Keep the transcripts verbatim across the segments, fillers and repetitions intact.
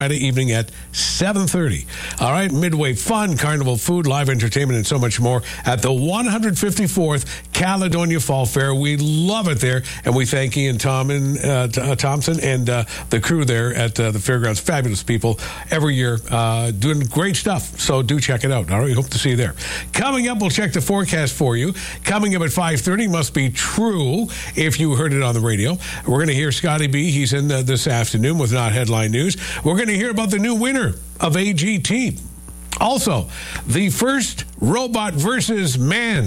Friday evening at seven thirty. All right, Midway Fun, Carnival Food, live entertainment, and so much more at the one hundred fifty-fourth Caledonia Fall Fair. We love it there, and we thank Ian Tom and, uh, uh, Thompson and uh, the crew there at uh, the fairgrounds. Fabulous people every year, uh, doing great stuff. So do check it out. All right, we hope to see you there. Coming up, we'll check the forecast for you. Coming up at five thirty, must be true if you heard it on the radio. We're going to hear Scotty B. He's in uh, this afternoon with Not Headline News. We're going to hear about the new winner of A G T. Also, the first robot versus man.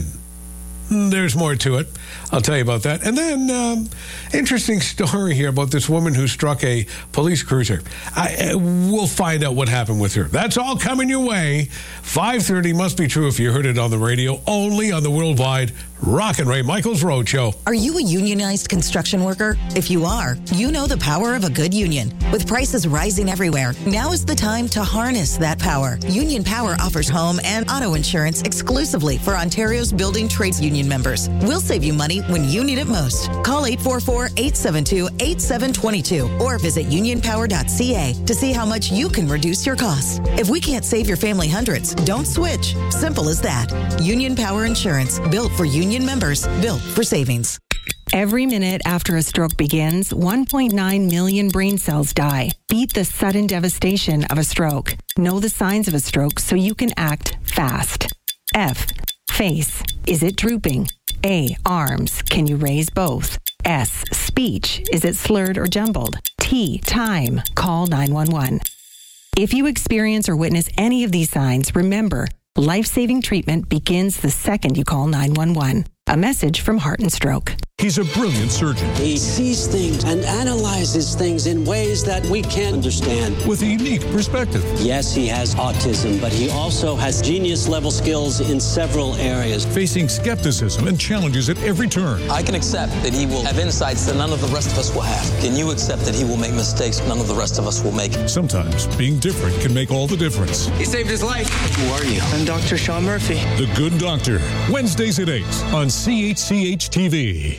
There's more to it. I'll tell you about that. And then, um, interesting story here about this woman who struck a police cruiser. I, uh, we'll find out what happened with her. That's all coming your way. five thirty must be true if you heard it on the radio, only on the worldwide Rock and Ray Michaels Road Show. Are you a unionized construction worker? If you are, you know the power of a good union. With prices rising everywhere, now is the time to harness that power. Union Power offers home and auto insurance exclusively for Ontario's building trades union members. We'll save you money when you need it most. Call eight four four, eight seven two, eight seven two two or visit union power dot c a to see how much you can reduce your costs. If we can't save your family hundreds, don't switch. Simple as that. Union Power Insurance, built for union members, built for savings. Every minute after a stroke begins, one point nine million brain cells die. Beat the sudden devastation of a stroke. Know the signs of a stroke so you can act fast. F. Face. Is it drooping? A. Arms. Can you raise both? S. Speech. Is it slurred or jumbled? T. Time. Call nine one one. If you experience or witness any of these signs, remember, life-saving treatment begins the second you call nine one one. A message from Heart and Stroke. He's a brilliant surgeon. He sees things and analyzes things in ways that we can't understand. With a unique perspective. Yes, he has autism, but he also has genius-level skills in several areas. Facing skepticism and challenges at every turn. I can accept that he will have insights that none of the rest of us will have. Can you accept that he will make mistakes none of the rest of us will make? Sometimes being different can make all the difference. He saved his life. Who are you? I'm Doctor Sean Murphy. The Good Doctor. Wednesdays at eight on C H C H T V.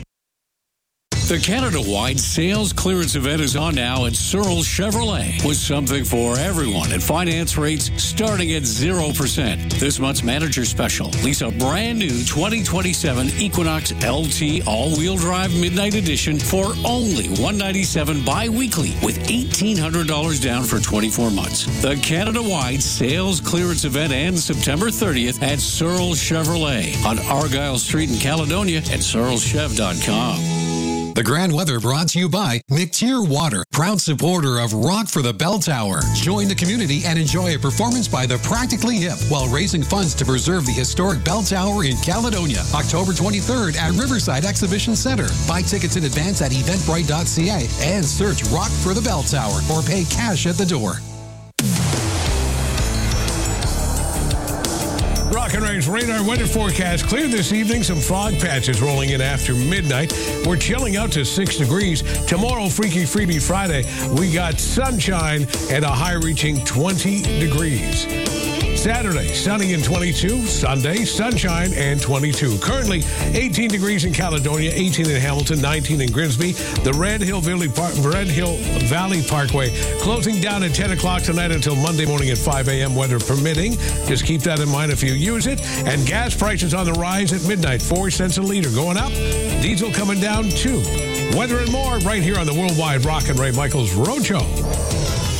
The Canada-wide sales clearance event is on now at Searle Chevrolet with something for everyone at finance rates starting at zero percent. This month's manager special, lease a brand new twenty twenty-seven Equinox L T all-wheel drive Midnight Edition for only one hundred ninety-seven dollars bi-weekly with eighteen hundred dollars down for twenty-four months. The Canada-wide sales clearance event ends September thirtieth at Searle Chevrolet on Argyle Street in Caledonia at searle chev dot com. The grand weather brought to you by McTier Water, proud supporter of Rock for the Bell Tower. Join the community and enjoy a performance by the Practically Hip while raising funds to preserve the historic Bell Tower in Caledonia. October twenty-third at Riverside Exhibition Center. Buy tickets in advance at eventbrite dot c a and search Rock for the Bell Tower or pay cash at the door. Rock and Ray's radar weather forecast. Clear this evening. Some fog patches rolling in after midnight. We're chilling out to six degrees. Tomorrow, Freaky Freebie Friday, we got sunshine and a high reaching twenty degrees. Saturday, sunny and twenty-two. Sunday, sunshine and twenty-two. Currently, eighteen degrees in Caledonia, eighteen in Hamilton, nineteen in Grimsby. The Red Hill Valley, Par- Red Hill Valley Parkway closing down at ten o'clock tonight until Monday morning at five a.m., weather permitting. Just keep that in mind if you use it. And gas prices on the rise at midnight, four cents a liter going up. Diesel coming down, too. Weather and more right here on the Worldwide Rock and Ray Michaels Road Show.